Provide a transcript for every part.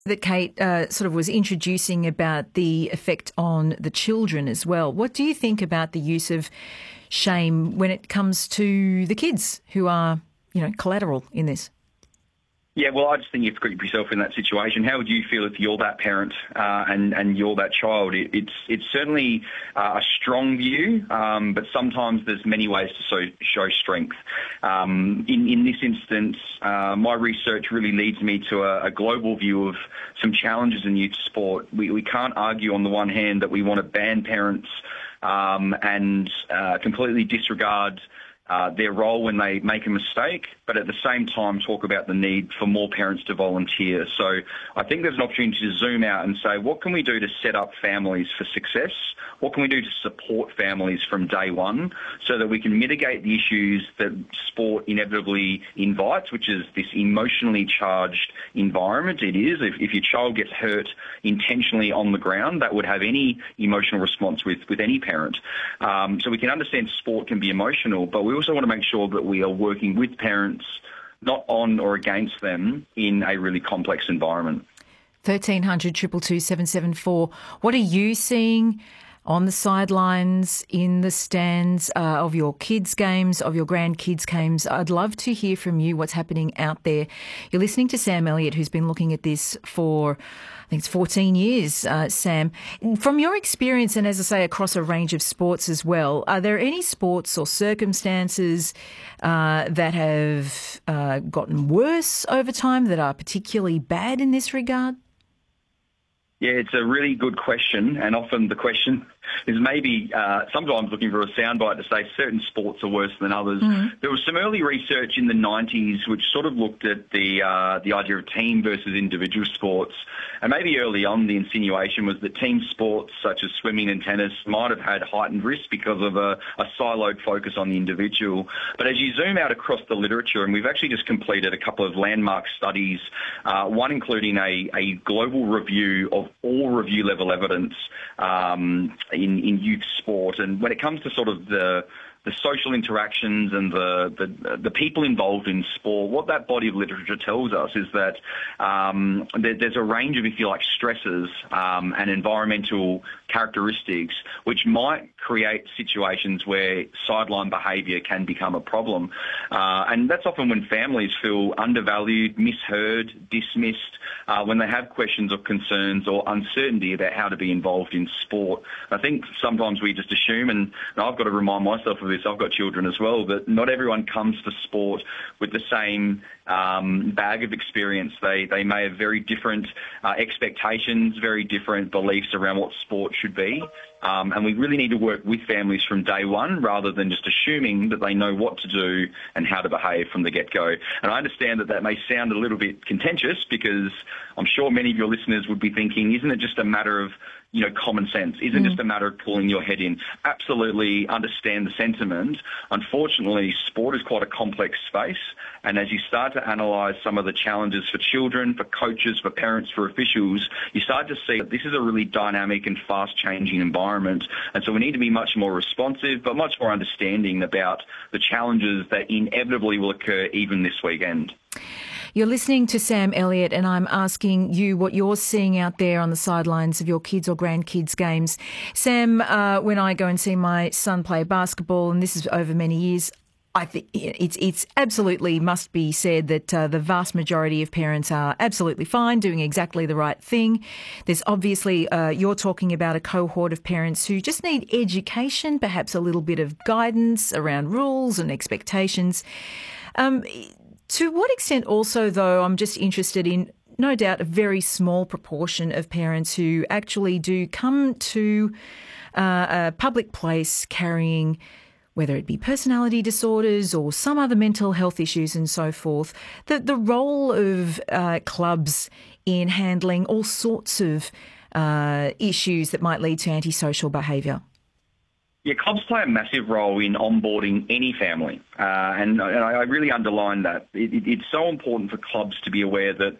That Kate sort of was introducing about the effect on the children as well. What do you think about the use of shame when it comes to the kids who are, collateral in this? Yeah, well, I just think you have to put yourself in that situation. How would you feel if you're that parent and you're that child? It's certainly a strong view, but sometimes there's many ways to show strength. In this instance, my research really leads me to a global view of some challenges in youth sport. We can't argue on the one hand that we want to ban parents and completely disregard their role when they make a mistake, but at the same time talk about the need for more parents to volunteer. So I think there's an opportunity to zoom out and say, what can we do to set up families for success? What can we do to support families from day one so that we can mitigate the issues that sport inevitably invites, which is this emotionally charged environment? It is. If your child gets hurt intentionally on the ground, that would have any emotional response with any parent. So we can understand sport can be emotional, but we also want to make sure that we are working with parents, not on or against them, in a really complex environment. 1300 222 774. What are you seeing on the sidelines, in the stands of your kids' games, of your grandkids' games? I'd love to hear from you what's happening out there. You're listening to Sam Elliott, who's been looking at this for, I think it's 14 years, Sam. From your experience, and as I say, across a range of sports as well, are there any sports or circumstances that have gotten worse over time, that are particularly bad in this regard? Yeah, it's a really good question, and often the question is maybe sometimes looking for a soundbite to say certain sports are worse than others. Mm-hmm. There was some early research in the 90s which sort of looked at the idea of team versus individual sports, and maybe early on the insinuation was that team sports such as swimming and tennis might have had heightened risk because of a siloed focus on the individual. But as you zoom out across the literature, and we've actually just completed a couple of landmark studies, one including a global review of all review level evidence in youth sport, and when it comes to sort of the social interactions and the people involved in sport, what that body of literature tells us is that there's a range of, if you like, stresses and environmental characteristics which might create situations where sideline behaviour can become a problem. And that's often when families feel undervalued, misheard, dismissed, when they have questions or concerns or uncertainty about how to be involved in sport. I think sometimes we just assume, and I've got to remind myself of this, I've got children as well, but not everyone comes to sport with the same bag of experience. They may have very different expectations, very different beliefs around what sport should be. And we really need to work with families from day one rather than just assuming that they know what to do and how to behave from the get-go. And I understand that may sound a little bit contentious, because I'm sure many of your listeners would be thinking, isn't it just a matter of common sense? Isn't just a matter of pulling your head in? Absolutely understand the sentiment. Unfortunately, sport is quite a complex space. And as you start to analyse some of the challenges for children, for coaches, for parents, for officials, you start to see that this is a really dynamic and fast-changing environment. And so we need to be much more responsive, but much more understanding about the challenges that inevitably will occur even this weekend. You're listening to Sam Elliott, and I'm asking you what you're seeing out there on the sidelines of your kids' or grandkids' games. Sam, when I go and see my son play basketball, and this is over many years, I think it's absolutely must be said that the vast majority of parents are absolutely fine, doing exactly the right thing. There's obviously, you're talking about a cohort of parents who just need education, perhaps a little bit of guidance around rules and expectations. To what extent also, though, I'm just interested in, no doubt, a very small proportion of parents who actually do come to a public place carrying, whether it be personality disorders or some other mental health issues and so forth, the role of clubs in handling all sorts of issues that might lead to antisocial behaviour. Yeah, clubs play a massive role in onboarding any family, and I really underline that. It's so important for clubs to be aware that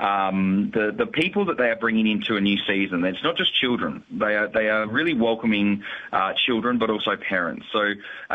the people that they are bringing into a new season, it's not just children. They are really welcoming children, but also parents. So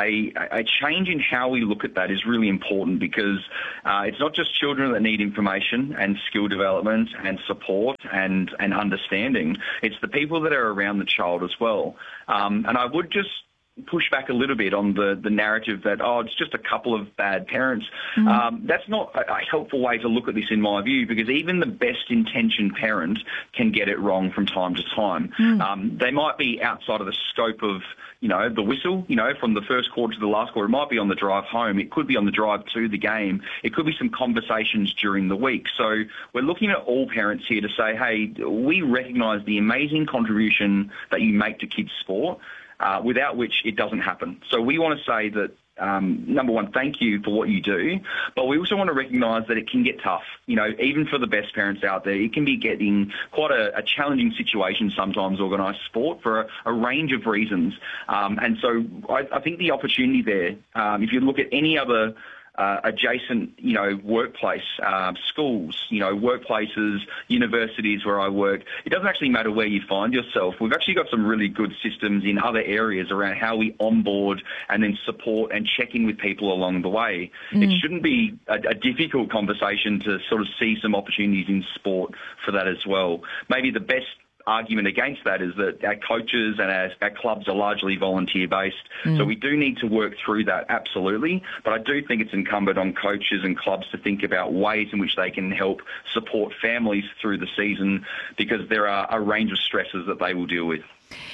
a change in how we look at that is really important, because it's not just children that need information and skill development and support and understanding. It's the people that are around the child as well. And I would just push back a little bit on the narrative that, it's just a couple of bad parents. That's not a helpful way to look at this, in my view, because even the best intentioned parent can get it wrong from time to time. They might be outside of the scope of, the whistle, from the first quarter to the last quarter. It might be on the drive home. It could be on the drive to the game. It could be some conversations during the week. So we're looking at all parents here to say, hey, we recognise the amazing contribution that you make to kids' sport, without which it doesn't happen. So we want to say that, number one, thank you for what you do, but we also want to recognise that it can get tough. Even for the best parents out there, it can be getting quite a challenging situation sometimes, organised sport, for a range of reasons. And so I think the opportunity there, if you look at any other adjacent, workplace, schools, workplaces, universities where I work. It doesn't actually matter where you find yourself. We've actually got some really good systems in other areas around how we onboard and then support and check in with people along the way. It shouldn't be a difficult conversation to sort of see some opportunities in sport for that as well. Maybe the best argument against that is that our coaches and our clubs are largely volunteer-based. So we do need to work through that, absolutely. But I do think it's incumbent on coaches and clubs to think about ways in which they can help support families through the season, because there are a range of stresses that they will deal with.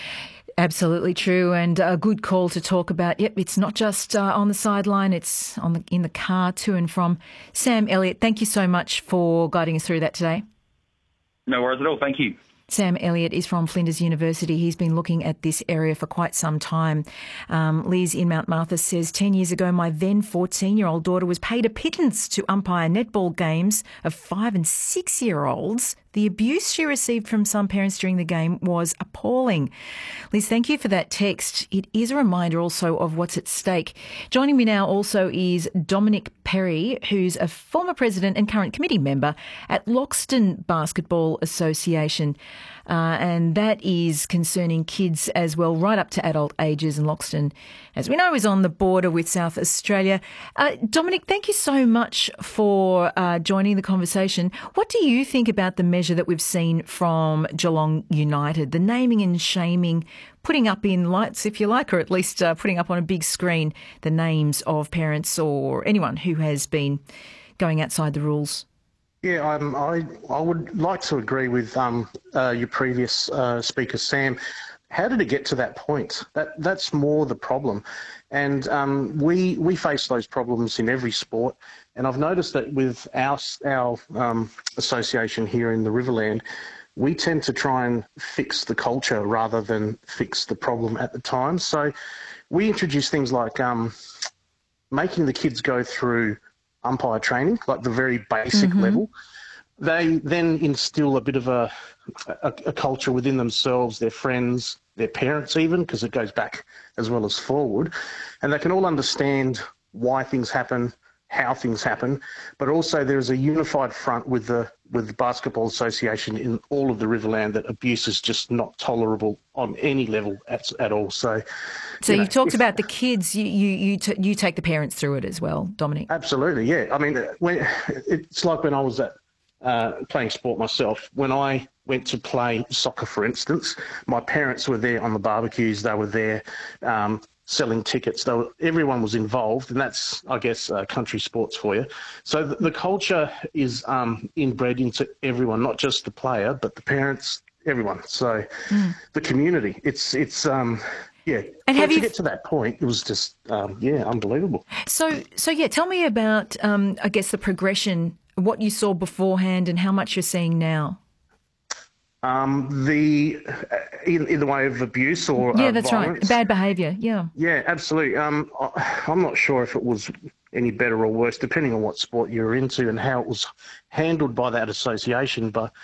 Absolutely true, and a good call to talk about. Yep, it's not just on the sideline, it's in the car to and from. Sam Elliott, thank you so much for guiding us through that today. No worries at all. Thank you. Sam Elliott is from Flinders University. He's been looking at this area for quite some time. Liz in Mount Martha says, 10 years ago, my then 14-year-old daughter was paid a pittance to umpire netball games of 5 and 6-year-olds. The abuse she received from some parents during the game was appalling. Liz, thank you for that text. It is a reminder also of what's at stake. Joining me now also is Dominic Perry, who's a former president and current committee member at Loxton Basketball Association. And that is concerning kids as well, right up to adult ages. And Loxton, as we know, is on the border with South Australia. Dominic, thank you so much for joining the conversation. What do you think about the measure that we've seen from Geelong United, the naming and shaming, putting up in lights, if you like, or at least putting up on a big screen the names of parents or anyone who has been going outside the rules? Yeah, I would like to agree with your previous speaker, Sam. How did it get to that point? That's more the problem. And we face those problems in every sport. And I've noticed that with our association here in the Riverland, we tend to try and fix the culture rather than fix the problem at the time. So we introduce things like making the kids go through umpire training, like the very basic level. They then instill a bit of a culture within themselves, their friends, their parents even, because it goes back as well as forward. And they can all understand why things happen, how things happen, but also there is a unified front with the Basketball Association in all of the Riverland that abuse is just not tolerable on any level at all. So you've talked about the kids. You take the parents through it as well, Dominic. Absolutely, yeah. I mean, it's like when I was at playing sport myself. When I went to play soccer, for instance, my parents were there on the barbecues. They were there selling tickets. Everyone was involved, and that's, I guess, country sports for you. So the culture is inbred into everyone, not just the player, but the parents, everyone. So the community, it's yeah. And to get to that point, it was just unbelievable. So tell me about I guess the progression, what you saw beforehand, and how much you're seeing now. In the way of abuse or that's violence. Right, bad behaviour. Yeah, absolutely. I'm not sure if it was any better or worse, depending on what sport you're into and how it was handled by that association. But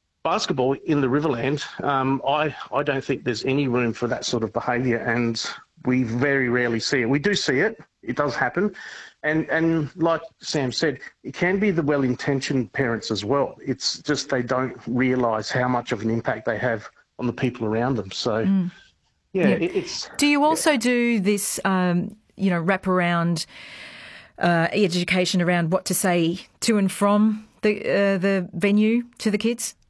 basketball in the Riverland, I don't think there's any room for that sort of behaviour. And we very rarely see it. We do see it. It does happen. And like Sam said, it can be the well-intentioned parents as well. It's just they don't realise how much of an impact they have on the people around them. So, it's... Do you also do this, wrap around education around what to say to and from the venue to the kids?